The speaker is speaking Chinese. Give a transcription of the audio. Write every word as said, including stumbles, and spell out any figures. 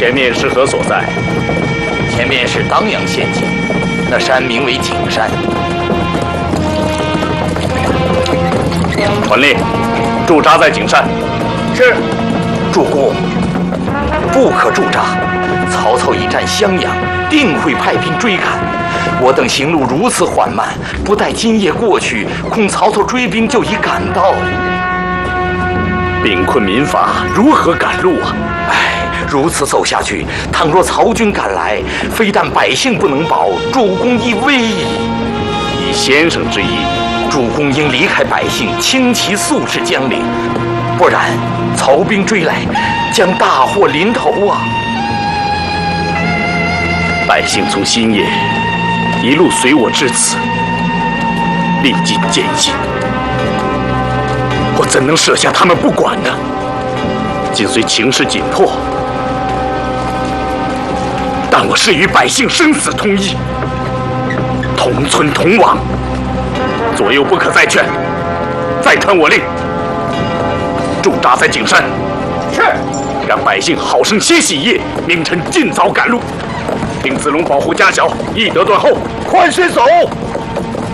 前面是何所在？ 前面是当阳县境，那山名为景山。 传令，驻扎在景山。 是。主公，不可驻扎。曹操已占襄阳，定会派兵追赶。我等行路如此缓慢，不待今夜过去，恐曹操追兵就已赶到。 兵困民乏，如何赶路啊？ 唉，如此走下去，倘若曹军赶来，非但百姓不能保，主公亦危矣。 以先生之意， 主公应离开百姓，轻骑速至江陵，不然曹兵追来，将大祸临头啊！ 百姓从新野一路随我至此，历尽艰辛，我怎能舍下他们不管呢？今虽情势紧迫，但我是与百姓生死同义，同存同亡，左右不可再劝。再传我令，驻扎在景山。是。让百姓好生歇息一夜，明晨尽早赶路。令子龙保护家小，易得断后。 快些走。